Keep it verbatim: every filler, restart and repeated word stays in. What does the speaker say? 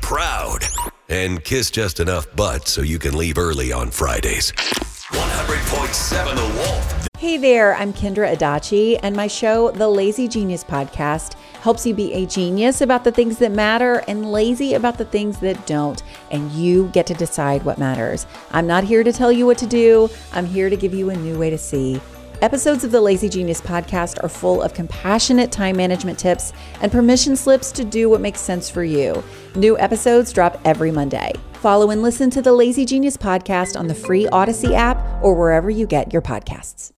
proud. And kiss just enough butt so you can leave early on Fridays. one hundred point seven The Wolf. Hey there, I'm Kendra Adachi, and my show, The Lazy Genius Podcast, helps you be a genius about the things that matter and lazy about the things that don't, and you get to decide what matters. I'm not here to tell you what to do. I'm here to give you a new way to see. Episodes of the Lazy Genius Podcast are full of compassionate time management tips and permission slips to do what makes sense for you. New episodes drop every Monday. Follow and listen to the Lazy Genius Podcast on the free Odyssey app or wherever you get your podcasts.